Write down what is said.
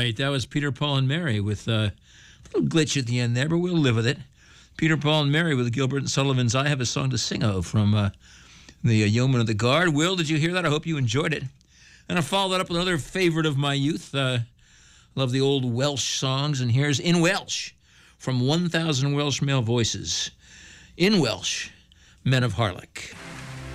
right, that was Peter, Paul, and Mary with a little glitch at the end there, but we'll live with it. Peter, Paul, and Mary with Gilbert and Sullivan's I Have a Song to Sing Of from the Yeoman of the Guard. Will, did you hear that? I hope you enjoyed it. And I'll follow that up with another favorite of my youth. Love the old Welsh songs, and here's In Welsh from 1,000 Welsh Male Voices. In Welsh, Men of Harlech.